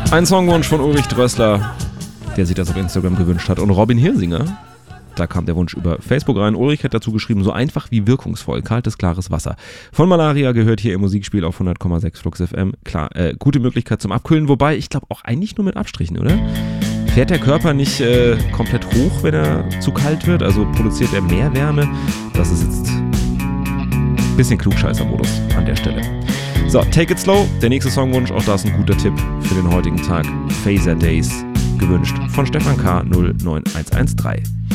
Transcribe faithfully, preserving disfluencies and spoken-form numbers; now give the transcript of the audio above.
Ein Songwunsch von Ulrich Drössler, der sich das auf Instagram gewünscht hat. Und Robin Hirsinger, da kam der Wunsch über Facebook rein. Ulrich hat dazu geschrieben, so einfach wie wirkungsvoll, kaltes, klares Wasser. Von Malaria gehört hier im Musikspiel auf hundert Komma sechs Flux F M. Klar, äh, gute Möglichkeit zum Abkühlen, wobei ich glaube auch eigentlich nur mit Abstrichen, oder? Fährt der Körper nicht äh, komplett hoch, wenn er zu kalt wird? Also produziert er mehr Wärme? Das ist jetzt ein bisschen Klugscheißer-Modus an der Stelle. So, Take It Slow, der nächste Songwunsch, auch das ein guter Tipp für den heutigen Tag. Phaser Days, gewünscht von Stefan K. null neun eins eins drei.